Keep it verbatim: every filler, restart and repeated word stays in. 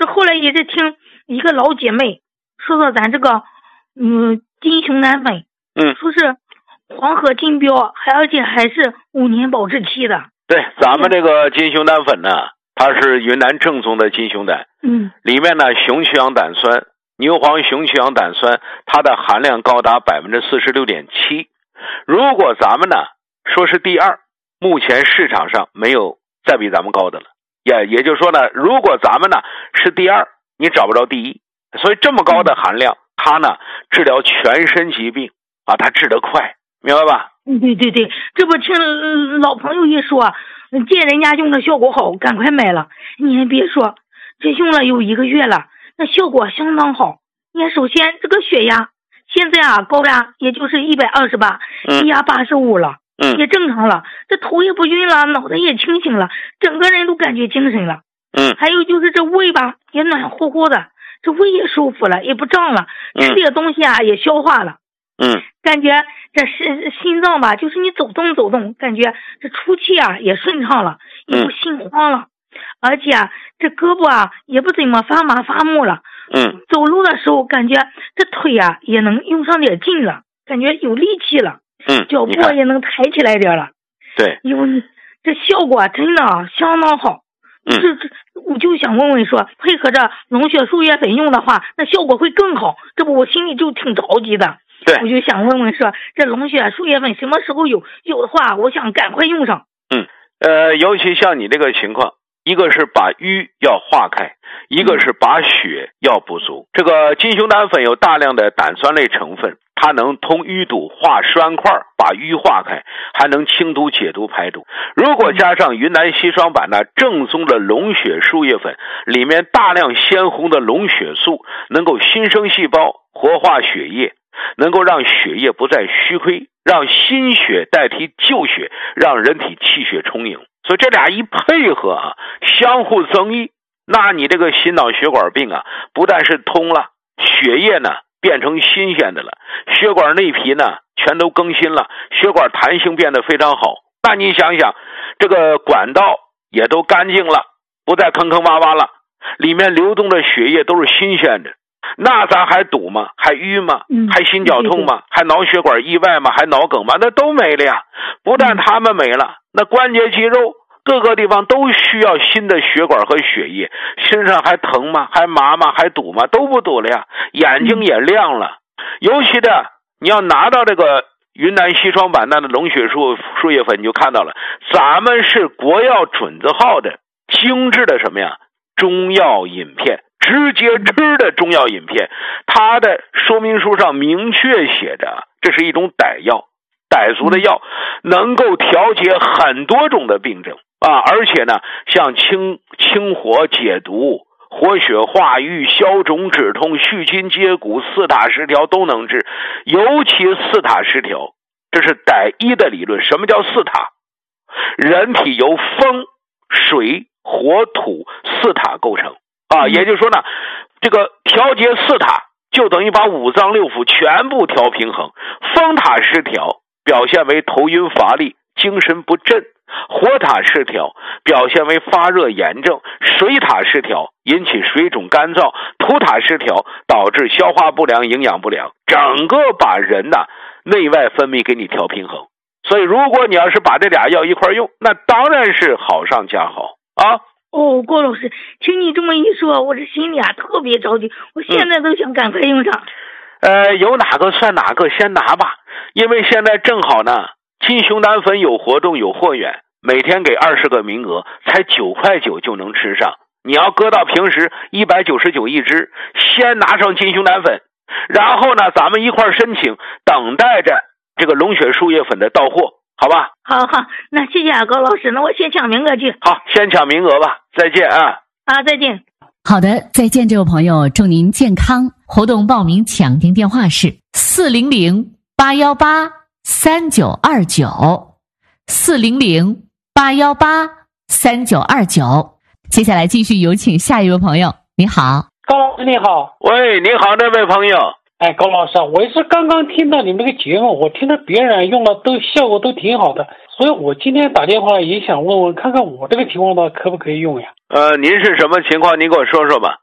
这后来也是听一个老姐妹说说咱这个嗯金熊胆粉， 嗯， 说是黄河金标，还而且还是五年保质期的。 对，咱们这个金熊胆粉呢，它是云南正宗的金熊胆， 嗯， 里面呢雄曲氧胆酸、牛黄雄曲氧胆酸，它的含量高达百分之四十六点七。如果咱们呢说是第二，目前市场上没有再比咱们高的了。也也就是说呢，如果咱们呢是第二，你找不着第一。所以这么高的含量，它呢治疗全身疾病啊，它治得快，明白吧？ 嗯，对对对，这不听、呃、老朋友一说，见人家用的效果好，赶快买了。你还别说，这用了有一个月了，那效果相当好。你看，首先这个血压现在啊高压也就是一百二十八，低压八十五了。 嗯， 也正常了，这头也不晕了，脑袋也清醒了，整个人都感觉精神了。 嗯， 还有就是这胃吧，也暖乎乎的，这胃也舒服了，也不胀了，吃点东西啊也消化了。 嗯， 感觉这心心脏吧，就是你走动走动，感觉这出气啊也顺畅了，也不心慌了，嗯、而且啊这胳膊啊也不怎么发麻发木了。 嗯， 走路的时候感觉这腿啊也能用上点劲了，感觉有力气了。 嗯， 脚步也能抬起来点了。 对， 因为这效果真的啊相当好。 嗯， 这这我就想问问说，配合着龙血树叶粉用的话，那效果会更好。这不我心里就挺着急的。 对， 我就想问问说，这龙血树叶粉什么时候有？有的话，我想赶快用上。 嗯，呃，尤其像你这个情况，一个是把瘀要化开，一个是把血要补足。这个金熊胆粉有大量的胆酸类成分。它能通淤堵、化栓块，把瘀化开，还能清毒解毒排毒。如果加上云南硒霜版的正宗的龙血树叶粉，里面大量鲜红的龙血素，能够新生细胞，活化血液，能够让血液不再虚亏，让新血代替旧血，让人体气血充盈。所以这俩一配合啊，相互增益，那你这个心脑血管病啊，不但是通了，血液呢变成新鲜的了，血管内皮呢全都更新了，血管弹性变得非常好。那你想想，这个管道也都干净了，不再坑坑洼洼了，里面流动的血液都是新鲜的，那咱还堵吗？还淤吗？还心绞痛吗？还脑血管意外吗？还脑梗吗？那都没了呀。不但他们没了，那关节肌肉各个地方都需要新的血管和血液，身上还疼吗？还麻吗？还堵吗？都不堵了呀，眼睛也亮了。尤其的，你要拿到这个云南硒霜版纳的龙血树树叶粉，你就看到了，咱们是国药准字号的精致的什么呀？中药饮片，直接吃的中药饮片。它的说明书上明确写着，这是一种歹药，傣族的药，能够调节很多种的病症。啊，而且呢，像清清火解毒、活血化瘀、消肿止痛、续筋接骨、四塔失调都能治。尤其四塔失调，这是傣医的理论。什么叫四塔？人体由风、水、火、土四塔构成啊，也就是说呢，这个调节四塔就等于把五脏六腑全部调平衡。风塔失调，表现为头晕乏力、精神不振。火塔失调表现为发热炎症，水塔失调引起水肿干燥，土塔失调导致消化不良、营养不良，整个把人呐内外分泌给你调平衡。所以如果你要是把这俩药一块用，那当然是好上加好啊。 哦，郭老师，听你这么一说，我这心里啊特别着急，我现在都想赶快用上。 嗯、呃，有哪个算哪个，先拿吧，因为现在正好呢，金熊胆粉有活动有货源，每天给二十个名额，才九块九就能吃上。你要搁到平时一百九十九一支，先拿上金熊胆粉，然后呢，咱们一块申请，等待着这个龙血树叶粉的到货，好吧？ 好好，那谢谢啊，高老师，那我先抢名额去。 好，先抢名额吧，再见啊！ 啊，再见。 好的，再见，这位朋友，祝您健康。活动报名抢订电话是四零零八幺八三九二九，四零零八幺八三九二九。接下来继续有请下一位朋友。你好， 高老师你好。 喂，你好，这位朋友。 哎，高老师，我是刚刚听到你们这个节目，我听着别人用了都效果都挺好的，所以我今天打电话也想问问，看看我这个情况的可不可以用呀？ 呃，您是什么情况？您给我说说吧。